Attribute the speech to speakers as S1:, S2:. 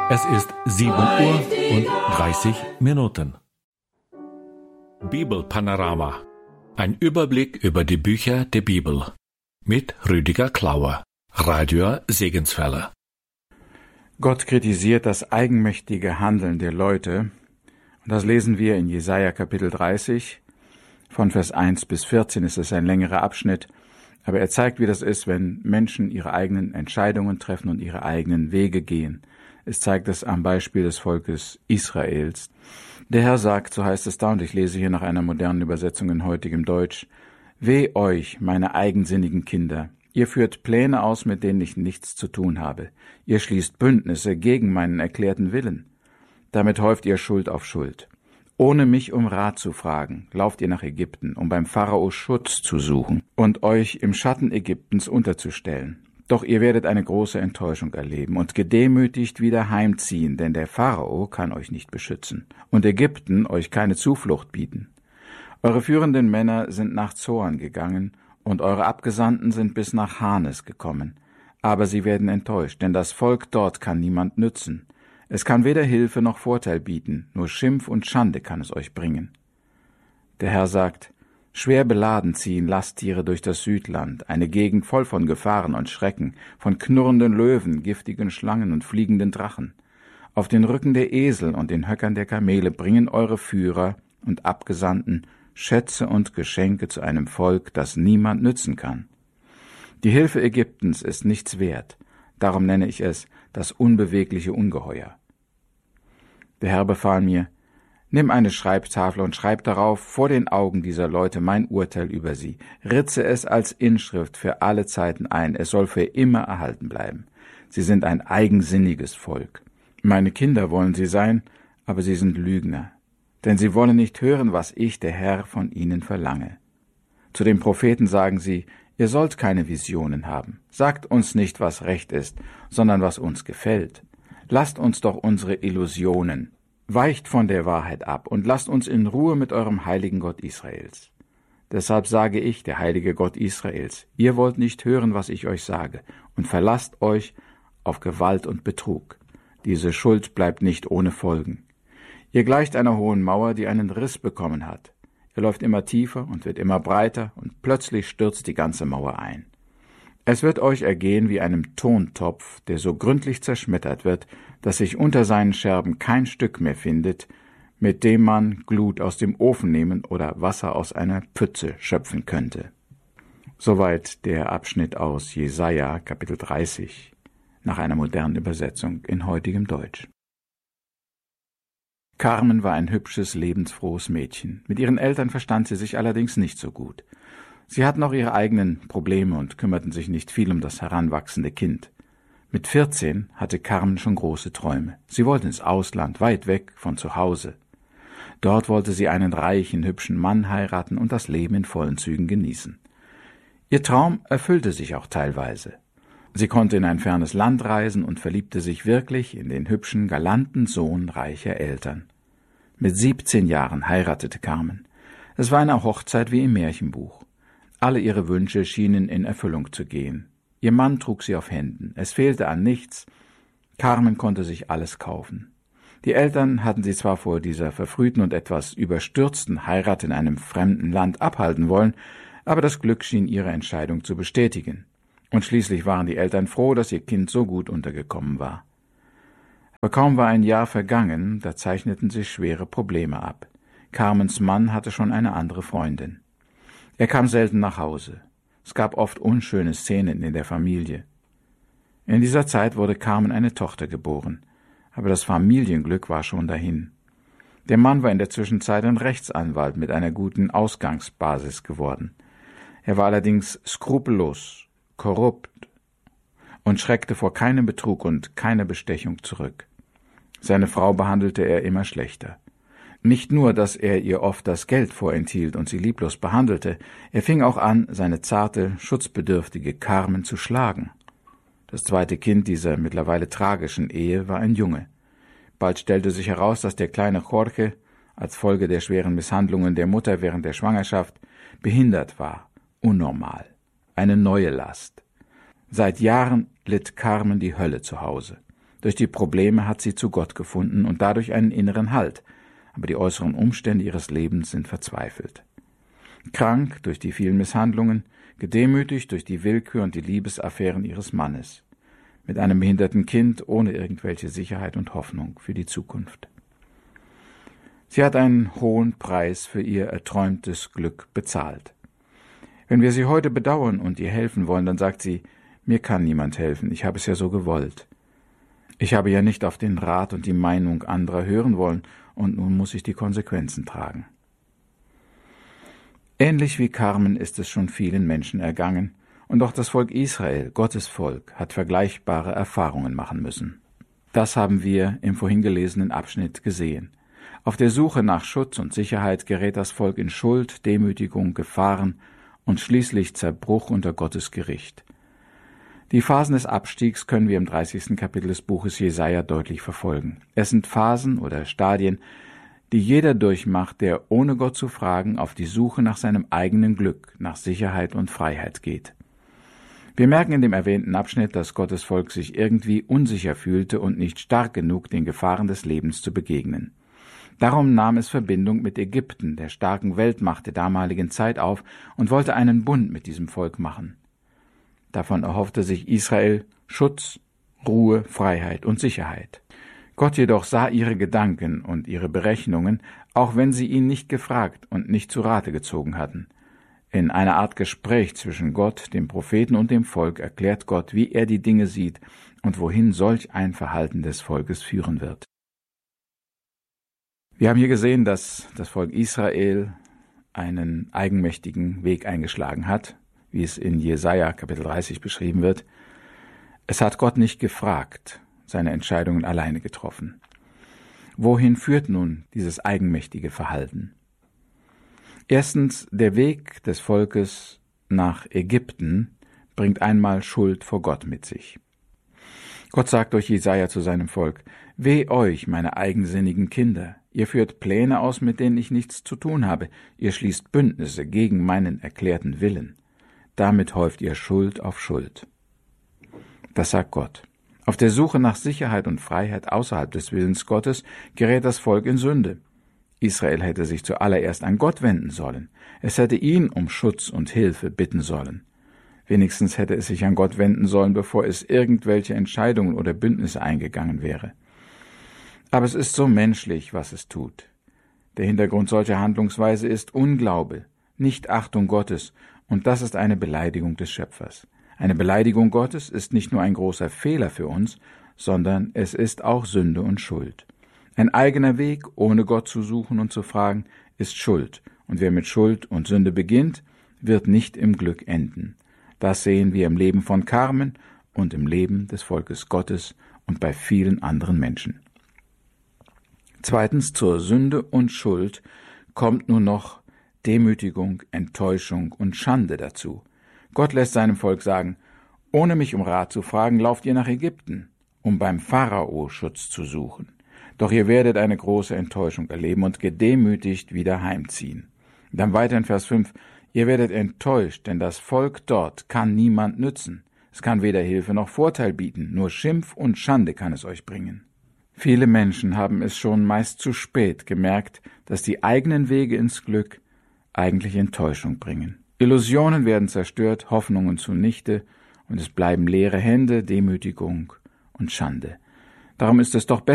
S1: Es ist 7:30 Uhr. Bibelpanorama. Ein Überblick über die Bücher der Bibel. Mit Rüdiger Klauer. Radio Segenswelle.
S2: Gott kritisiert das eigenmächtige Handeln der Leute. Und das lesen wir in Jesaja Kapitel 30. Von Vers 1 bis 14 ist es ein längerer Abschnitt. Aber er zeigt, wie das ist, wenn Menschen ihre eigenen Entscheidungen treffen und ihre eigenen Wege gehen. Es zeigt es am Beispiel des Volkes Israels. Der Herr sagt, so heißt es da, und ich lese hier nach einer modernen Übersetzung in heutigem Deutsch: Weh euch, meine eigensinnigen Kinder! Ihr führt Pläne aus, mit denen ich nichts zu tun habe. Ihr schließt Bündnisse gegen meinen erklärten Willen. Damit häuft ihr Schuld auf Schuld. Ohne mich um Rat zu fragen, lauft ihr nach Ägypten, um beim Pharao Schutz zu suchen und euch im Schatten Ägyptens unterzustellen. Doch ihr werdet eine große Enttäuschung erleben und gedemütigt wieder heimziehen, denn der Pharao kann euch nicht beschützen und Ägypten euch keine Zuflucht bieten. Eure führenden Männer sind nach Zoan gegangen und eure Abgesandten sind bis nach Hanes gekommen. Aber sie werden enttäuscht, denn das Volk dort kann niemand nützen. Es kann weder Hilfe noch Vorteil bieten, nur Schimpf und Schande kann es euch bringen. Der Herr sagt: Schwer beladen ziehen Lasttiere durch das Südland, eine Gegend voll von Gefahren und Schrecken, von knurrenden Löwen, giftigen Schlangen und fliegenden Drachen. Auf den Rücken der Esel und den Höckern der Kamele bringen eure Führer und Abgesandten Schätze und Geschenke zu einem Volk, das niemand nützen kann. Die Hilfe Ägyptens ist nichts wert, darum nenne ich es das unbewegliche Ungeheuer. Der Herr befahl mir: Nimm eine Schreibtafel und schreib darauf vor den Augen dieser Leute mein Urteil über sie. Ritze es als Inschrift für alle Zeiten ein. Es soll für immer erhalten bleiben. Sie sind ein eigensinniges Volk. Meine Kinder wollen sie sein, aber sie sind Lügner. Denn sie wollen nicht hören, was ich, der Herr, von ihnen verlange. Zu den Propheten sagen sie: Ihr sollt keine Visionen haben. Sagt uns nicht, was recht ist, sondern was uns gefällt. Lasst uns doch unsere Illusionen. Weicht von der Wahrheit ab und lasst uns in Ruhe mit eurem heiligen Gott Israels. Deshalb sage ich, der heilige Gott Israels: Ihr wollt nicht hören, was ich euch sage, und verlasst euch auf Gewalt und Betrug. Diese Schuld bleibt nicht ohne Folgen. Ihr gleicht einer hohen Mauer, die einen Riss bekommen hat. Er läuft immer tiefer und wird immer breiter, und plötzlich stürzt die ganze Mauer ein. Es wird euch ergehen wie einem Tontopf, der so gründlich zerschmettert wird, dass sich unter seinen Scherben kein Stück mehr findet, mit dem man Glut aus dem Ofen nehmen oder Wasser aus einer Pfütze schöpfen könnte. Soweit der Abschnitt aus Jesaja, Kapitel 30, nach einer modernen Übersetzung in heutigem Deutsch. Carmen war ein hübsches, lebensfrohes Mädchen. Mit ihren Eltern verstand sie sich allerdings nicht so gut. Sie hatten auch ihre eigenen Probleme und kümmerten sich nicht viel um das heranwachsende Kind. Mit 14 hatte Carmen schon große Träume. Sie wollte ins Ausland, weit weg von zu Hause. Dort wollte sie einen reichen, hübschen Mann heiraten und das Leben in vollen Zügen genießen. Ihr Traum erfüllte sich auch teilweise. Sie konnte in ein fernes Land reisen und verliebte sich wirklich in den hübschen, galanten Sohn reicher Eltern. Mit 17 Jahren heiratete Carmen. Es war eine Hochzeit wie im Märchenbuch. Alle ihre Wünsche schienen in Erfüllung zu gehen. Ihr Mann trug sie auf Händen. Es fehlte an nichts. Carmen konnte sich alles kaufen. Die Eltern hatten sie zwar vor dieser verfrühten und etwas überstürzten Heirat in einem fremden Land abhalten wollen, aber das Glück schien ihre Entscheidung zu bestätigen. Und schließlich waren die Eltern froh, dass ihr Kind so gut untergekommen war. Aber kaum war ein Jahr vergangen, da zeichneten sich schwere Probleme ab. Carmens Mann hatte schon eine andere Freundin. Er kam selten nach Hause. Es gab oft unschöne Szenen in der Familie. In dieser Zeit wurde Carmen eine Tochter geboren, aber das Familienglück war schon dahin. Der Mann war in der Zwischenzeit ein Rechtsanwalt mit einer guten Ausgangsbasis geworden. Er war allerdings skrupellos, korrupt und schreckte vor keinem Betrug und keiner Bestechung zurück. Seine Frau behandelte er immer schlechter. Nicht nur, dass er ihr oft das Geld vorenthielt und sie lieblos behandelte, er fing auch an, seine zarte, schutzbedürftige Carmen zu schlagen. Das zweite Kind dieser mittlerweile tragischen Ehe war ein Junge. Bald stellte sich heraus, dass der kleine Jorge, als Folge der schweren Misshandlungen der Mutter während der Schwangerschaft, behindert war, unnormal, eine neue Last. Seit Jahren litt Carmen die Hölle zu Hause. Durch die Probleme hat sie zu Gott gefunden und dadurch einen inneren Halt, aber die äußeren Umstände ihres Lebens sind verzweifelt. Krank durch die vielen Misshandlungen, gedemütigt durch die Willkür und die Liebesaffären ihres Mannes, mit einem behinderten Kind ohne irgendwelche Sicherheit und Hoffnung für die Zukunft. Sie hat einen hohen Preis für ihr erträumtes Glück bezahlt. Wenn wir sie heute bedauern und ihr helfen wollen, dann sagt sie, mir kann niemand helfen, ich habe es ja so gewollt. Ich habe ja nicht auf den Rat und die Meinung anderer hören wollen, und nun muss ich die Konsequenzen tragen. Ähnlich wie Carmen ist es schon vielen Menschen ergangen, und auch das Volk Israel, Gottes Volk, hat vergleichbare Erfahrungen machen müssen. Das haben wir im vorhin gelesenen Abschnitt gesehen. Auf der Suche nach Schutz und Sicherheit gerät das Volk in Schuld, Demütigung, Gefahren und schließlich Zerbruch unter Gottes Gericht. Die Phasen des Abstiegs können wir im 30. Kapitel des Buches Jesaja deutlich verfolgen. Es sind Phasen oder Stadien, die jeder durchmacht, der ohne Gott zu fragen auf die Suche nach seinem eigenen Glück, nach Sicherheit und Freiheit geht. Wir merken in dem erwähnten Abschnitt, dass Gottes Volk sich irgendwie unsicher fühlte und nicht stark genug, den Gefahren des Lebens zu begegnen. Darum nahm es Verbindung mit Ägypten, der starken Weltmacht der damaligen Zeit, auf und wollte einen Bund mit diesem Volk machen. Davon erhoffte sich Israel Schutz, Ruhe, Freiheit und Sicherheit. Gott jedoch sah ihre Gedanken und ihre Berechnungen, auch wenn sie ihn nicht gefragt und nicht zu Rate gezogen hatten. In einer Art Gespräch zwischen Gott, dem Propheten und dem Volk erklärt Gott, wie er die Dinge sieht und wohin solch ein Verhalten des Volkes führen wird. Wir haben hier gesehen, dass das Volk Israel einen eigenmächtigen Weg eingeschlagen hat, wie es in Jesaja Kapitel 30 beschrieben wird. Es hat Gott nicht gefragt, seine Entscheidungen alleine getroffen. Wohin führt nun dieses eigenmächtige Verhalten? Erstens, der Weg des Volkes nach Ägypten bringt einmal Schuld vor Gott mit sich. Gott sagt durch Jesaja zu seinem Volk: Weh euch, meine eigensinnigen Kinder! Ihr führt Pläne aus, mit denen ich nichts zu tun habe. Ihr schließt Bündnisse gegen meinen erklärten Willen. Damit häuft ihr Schuld auf Schuld. Das sagt Gott. Auf der Suche nach Sicherheit und Freiheit außerhalb des Willens Gottes gerät das Volk in Sünde. Israel hätte sich zuallererst an Gott wenden sollen. Es hätte ihn um Schutz und Hilfe bitten sollen. Wenigstens hätte es sich an Gott wenden sollen, bevor es irgendwelche Entscheidungen oder Bündnisse eingegangen wäre. Aber es ist so menschlich, was es tut. Der Hintergrund solcher Handlungsweise ist Unglaube, Nichtachtung Gottes, und das ist eine Beleidigung des Schöpfers. Eine Beleidigung Gottes ist nicht nur ein großer Fehler für uns, sondern es ist auch Sünde und Schuld. Ein eigener Weg, ohne Gott zu suchen und zu fragen, ist Schuld, und wer mit Schuld und Sünde beginnt, wird nicht im Glück enden. Das sehen wir im Leben von Carmen und im Leben des Volkes Gottes und bei vielen anderen Menschen. Zweitens, zur Sünde und Schuld kommt nun noch Demütigung, Enttäuschung und Schande dazu. Gott lässt seinem Volk sagen: Ohne mich um Rat zu fragen, lauft ihr nach Ägypten, um beim Pharao Schutz zu suchen. Doch ihr werdet eine große Enttäuschung erleben und gedemütigt wieder heimziehen. Dann weiter in Vers 5: Ihr werdet enttäuscht, denn das Volk dort kann niemand nützen. Es kann weder Hilfe noch Vorteil bieten, nur Schimpf und Schande kann es euch bringen. Viele Menschen haben es schon meist zu spät gemerkt, dass die eigenen Wege ins Glück eigentlich Enttäuschung bringen. Illusionen werden zerstört, Hoffnungen zunichte, und es bleiben leere Hände, Demütigung und Schande. Darum ist es doch besser,